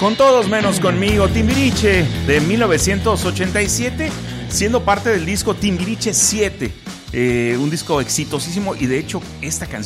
Con todos menos conmigo, Timbiriche, de 1987, siendo parte del disco Timbiriche 7, un disco exitosísimo, y de hecho esta canción